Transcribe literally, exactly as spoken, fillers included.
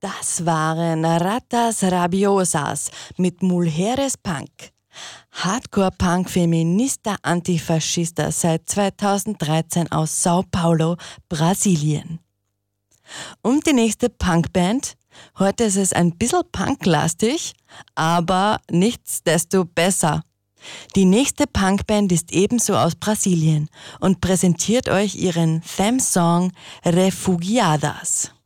Das waren Ratas Rabiosas mit Mulheres Punk. Hardcore-Punk Feminista Antifaschista seit zweitausenddreizehn aus Sao Paulo, Brasilien. Und die nächste Punkband. Heute ist es ein bisschen punklastig, aber nichts besser. Die nächste Punkband ist ebenso aus Brasilien und präsentiert euch ihren Theme-Song Refugiadas.